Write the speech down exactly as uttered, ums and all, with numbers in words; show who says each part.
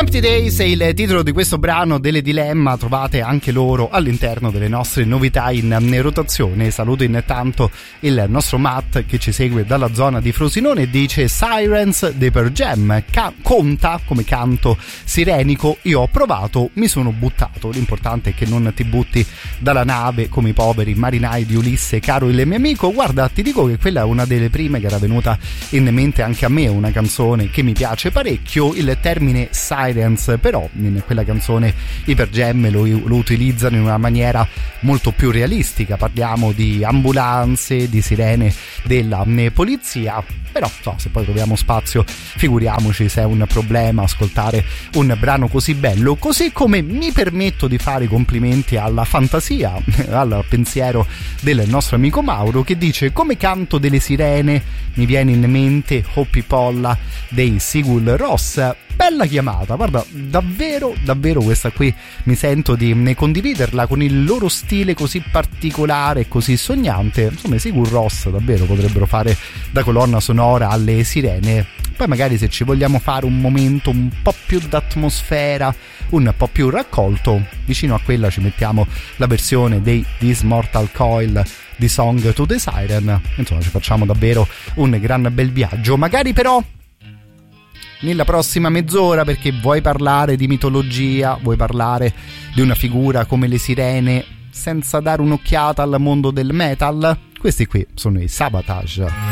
Speaker 1: Empty Days è il titolo di questo brano delle Dilemma, trovate anche loro all'interno delle nostre novità in rotazione. Saluto intanto il nostro Matt che ci segue dalla zona di Frosinone e dice: Sirens dei Pearl Jam Ca- conta come canto sirenico? Io ho provato, mi sono buttato. L'importante è che non ti butti dalla nave come i poveri marinai di Ulisse, caro il mio amico. Guarda, ti dico che quella è una delle prime che era venuta in mente anche a me, una canzone che mi piace parecchio. Il termine Sirens però in quella canzone i Pearl Jam lo, lo utilizzano in una maniera molto più realistica, parliamo di ambulanze, di sirene della polizia, però so, se poi troviamo spazio figuriamoci se è un problema ascoltare un brano così bello. Così come mi permetto di fare i complimenti alla fantasia, al pensiero del nostro amico Mauro, che dice: come canto delle sirene mi viene in mente Hoppy Polla dei Sigur Rós. Bella chiamata, guarda, davvero davvero questa qui mi sento di condividerla con il loro stile così particolare e così sognante. Insomma, i Sigur Rós davvero potrebbero fare da colonna sonora alle sirene. Poi magari se ci vogliamo fare un momento un po' più d'atmosfera, un po' più raccolto, vicino a quella ci mettiamo la versione dei This Mortal Coil di Song to the Siren. Insomma, ci facciamo davvero un gran bel viaggio. Magari però nella prossima mezz'ora, perché vuoi parlare di mitologia, vuoi parlare di una figura come le sirene senza dare un'occhiata al mondo del metal? Questi qui sono i Sabotage.